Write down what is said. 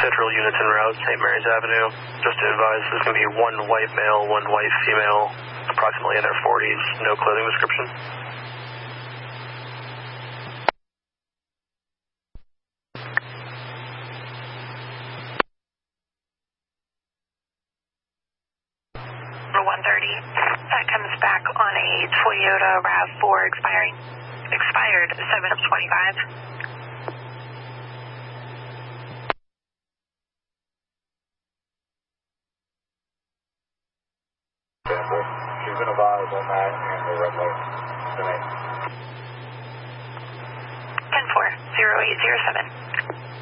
Federal units en route, St. Mary's Avenue. Just to advise, there's going to be one white male, one white female, approximately in their 40s, no clothing description. That comes back on a Toyota RAV4 expired 725. She's been advised on that and the red light tonight. 10-4, 0807.